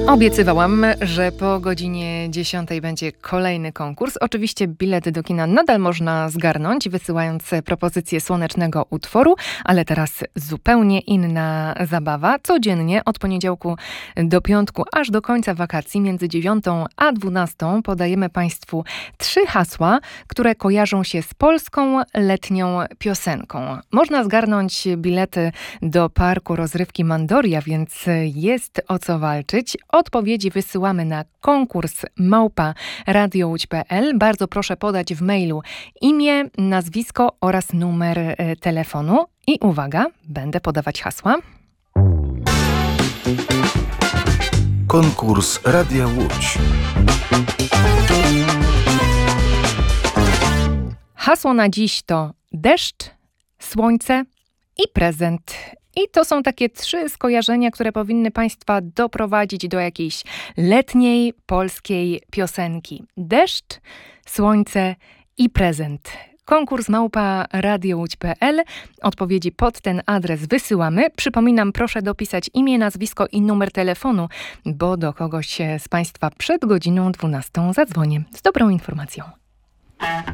Obiecywałam, że po godzinie 10 będzie kolejny konkurs. Oczywiście bilety do kina nadal można zgarnąć, wysyłając propozycję słonecznego utworu, ale teraz zupełnie inna zabawa. Codziennie od poniedziałku do piątku, aż do końca wakacji, między 9 a 12 podajemy Państwu 3 hasła, które kojarzą się z polską letnią piosenką. Można zgarnąć bilety do parku rozrywki Mandoria, więc jest o co walczyć. Odpowiedzi wysyłamy na konkurs @radiołódź.pl. Bardzo proszę podać w mailu imię, nazwisko oraz numer telefonu. I uwaga, będę podawać hasła. Konkurs Radia Łódź. Hasło na dziś to deszcz, słońce i prezent. I to są takie 3 skojarzenia, które powinny Państwa doprowadzić do jakiejś letniej polskiej piosenki. Deszcz, słońce i prezent. Konkurs @radiołódź.pl. Odpowiedzi pod ten adres wysyłamy. Przypominam, proszę dopisać imię, nazwisko i numer telefonu, bo do kogoś z Państwa przed godziną 12 zadzwonię z dobrą informacją.